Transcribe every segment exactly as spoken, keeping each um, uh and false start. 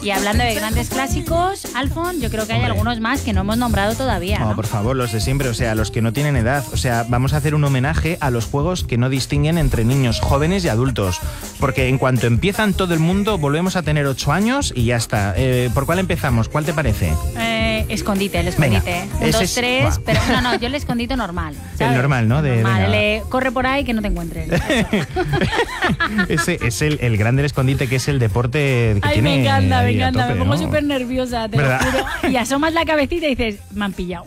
Y hablando de grandes clásicos, Alfon, yo creo que hay Hombre. algunos más que no hemos nombrado todavía, No, ¿no? por favor, los de siempre, o sea, los que no tienen edad. O sea, vamos a hacer un homenaje a los juegos que no distinguen entre niños, jóvenes y adultos. Porque en cuanto empiezan todo el mundo, volvemos a tener ocho años y ya está. Eh, ¿Por cuál empezamos? ¿Cuál te parece? Eh, escondite, el escondite. Venga, Un, ese dos, es- tres, va. pero no, no, yo el escondite normal. ¿sabes? El normal, ¿no? De- normal, venga. el de corre por ahí que no te encuentres. Ese es el, el grande del escondite, que es el deporte que Ay, tiene. me encanta, me ahí a encanta, tope, me pongo ¿no? súper nerviosa, te ¿Verdad? lo juro. Y asomas la cabecita y dices, me han pillado.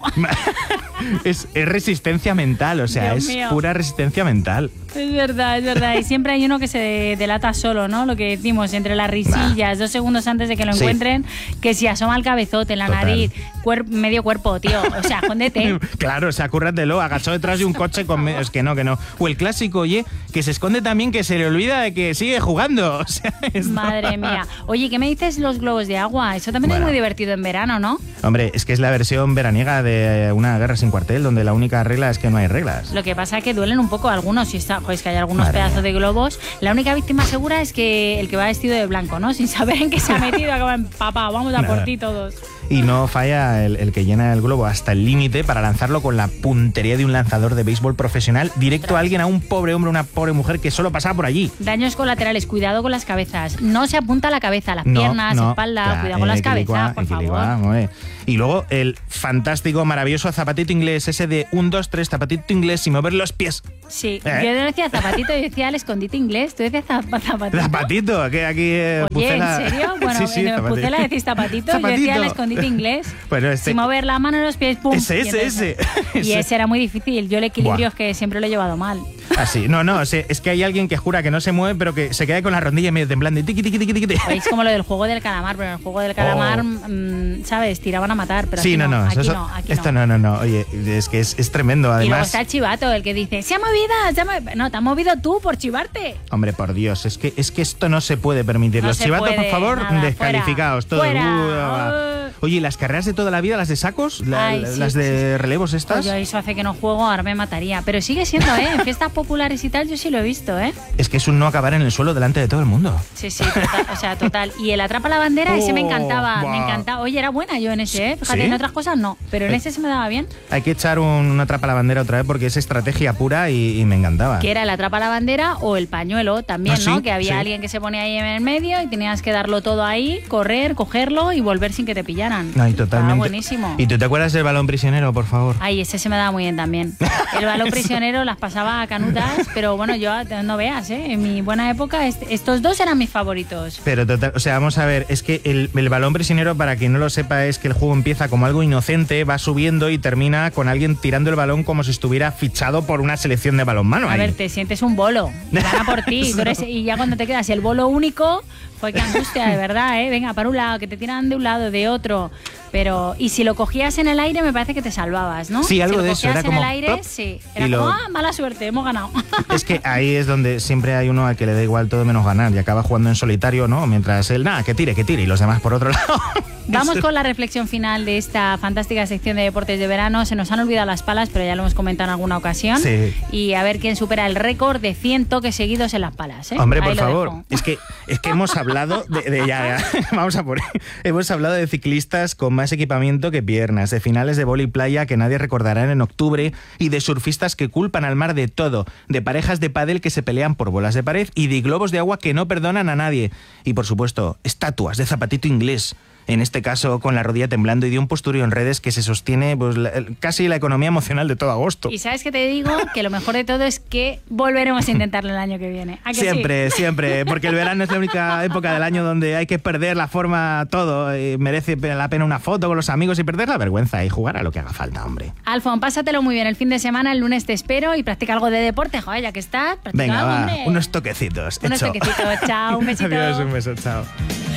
es, es resistencia mental, o sea, Dios es mío. pura resistencia mental. Es verdad, es verdad. Y siempre hay uno que se delata solo, ¿no? Lo que decimos, entre las risillas, dos segundos antes de que lo Sí. encuentren, que si asoma el cabezote, la Total. nariz, cuer- medio cuerpo, tío. O sea, escóndete. Claro, o sea, cúrratelo, agachado detrás de un coche con... me- Es que no, que no. O el clásico, oye, que se esconde también, que se le olvida de que sigue jugando. O sea, esto- Madre mía. Oye, ¿qué me dices los globos de agua? Eso también Bueno. es muy divertido en verano, ¿no? Hombre, es que es la versión veraniega de Una guerra sin cuartel, donde la única regla es que no hay reglas. Lo que pasa es que duelen un poco algunos, y está, joder, es que hay algunos Madre pedazos mía. de globos. La única víctima segura es que el que va vestido de blanco, ¿no? Sin saber en qué se ha metido, acaba en papá, vamos a por Nada. ti todos. Y no falla el, el que llena el globo hasta el límite para lanzarlo con la puntería de un lanzador de béisbol profesional directo a alguien, a un pobre hombre, una pobre mujer que solo pasaba por allí. Daños colaterales, cuidado con las cabezas. No se apunta a la cabeza, las No, piernas, no, espalda, claro, cuidado con las equilicua, cabezas, por equilicua, favor. hombre. Y luego el fantástico, maravilloso zapatito inglés, ese de un, dos, tres, zapatito inglés sin mover los pies. Sí, ¿Eh? yo no decía zapatito, yo decía el escondite inglés, tú decías zap- zapatito. Zapatito, aquí, aquí eh, Oye, Pucela. ¿en serio? Bueno, Sí, sí, en zapatito. Pucela decís zapatito, yo decía Zapatito. el escondite inglés. Bueno, este- Sin mover la mano en los pies, pum. Ese, y ese, entonces- ese. Y Ese. ese era muy difícil. Yo el equilibrio Buah. es que siempre lo he llevado mal. Así, no, no, o sea, es que hay alguien que jura que no se mueve, pero que se queda con la rondilla medio temblando y tiqui, tiqui, tiqui, tiqui. Es como lo del juego del calamar, pero en el juego del calamar, Oh. mm, ¿sabes? Tiraban a matar, pero Sí, aquí no, no, aquí eso- no, aquí esto no. no, no, no, oye, es que es, es tremendo, Y luego además. está el chivato, el que dice, se ha movido, se ha movido. No, te has movido tú por chivarte. Hombre, por Dios, es que, es que esto no se puede permitir. No Los se chivatos, por puede, favor, nada, descalificados todos. fuera, Uh, fuera. va. Oye, ¿y las carreras de toda la vida, las de sacos? La- Ay, la- sí, las sí, de relevos estas. Yo eso hace que no juego, ahora me mataría. Pero sigue siendo, ¿eh? En fiestas populares y tal, yo sí lo he visto, ¿eh? Es que es un no acabar en el suelo delante de todo el mundo. Sí, sí, total, o sea, total. Y el atrapa la bandera, ese me Oh, encantaba, me buah. encantaba. Oye, era buena yo en ese, ¿eh? Fíjate, ¿Sí? en otras cosas no, pero en Eh. ese se me daba bien. Hay que echar un, una trapa a la bandera otra vez porque es estrategia pura y, y me encantaba. Que era el atrapa la bandera o el pañuelo también, Ah, ¿no? sí, Que había sí. alguien que se ponía ahí en el medio y tenías que darlo todo ahí, correr, cogerlo y volver sin que te pillaran. Ay, Estaba totalmente. buenísimo. ¿Y tú te acuerdas del balón prisionero, por favor? Ay, ese se me daba muy bien también. El balón prisionero las pasaba a canutas, pero bueno, yo no veas, ¿eh? En mi buena época est- estos dos eran mis favoritos. Pero total, o sea, vamos a ver, es que el, el balón prisionero, para quien no lo sepa, es que el juego empieza como algo inocente, va subiendo y termina con alguien tirando el balón como si estuviera fichado por una selección de balonmano. A ahí. ver, te sientes un bolo, y van a por ti, tú eres- y ya cuando te quedas el bolo único, pues qué angustia, de verdad, ¿eh? Venga, para un lado, que te tiran de un lado, de otro. Pero, y si lo cogías en el aire, me parece que te salvabas, ¿no? Sí, algo si lo de eso, cogías era en como el aire, plop, sí. y Era lo- como, ah, mala suerte, hemos ganado. Es que ahí es donde siempre hay uno al que le da igual todo menos ganar y acaba jugando en solitario, ¿no? Mientras él, nada, que tire, que tire, y los demás por otro lado. Vamos Eso- con la reflexión final de esta fantástica sección de deportes de verano. Se nos han olvidado las palas, pero ya lo hemos comentado en alguna ocasión. Sí. Y a ver quién supera el récord de cien toques seguidos en las palas, ¿eh? Hombre, Ahí por lo favor, dejo. es que, es que hemos hablado de, de- ya, ya, vamos a por hemos hablado de ciclistas con más equipamiento que piernas, de finales de vóley playa que nadie recordará en octubre y de surfistas que culpan al mar de todo, de parejas de pádel que se pelean por bolas de pared y de globos de agua que no perdonan a nadie y por supuesto, estatuas de zapatito inglés. En este caso, con la rodilla temblando y de un posturio en redes que se sostiene pues, la- casi la economía emocional de todo agosto. Y sabes que te digo que lo mejor de todo es que volveremos a intentarlo el año que viene. ¿A que sí? Siempre, siempre, porque el verano es la única época del año donde hay que perder la forma todo, y merece la pena una foto con los amigos y perder la vergüenza y jugar a lo que haga falta, hombre. Alfon, pásatelo muy bien el fin de semana, el lunes te espero y practica algo de deporte, joder, ya que estás, practica Venga, algo, va, hombre. unos toquecitos. Unos hecho. toquecitos, chao, un besito. Adiós, un beso, chao.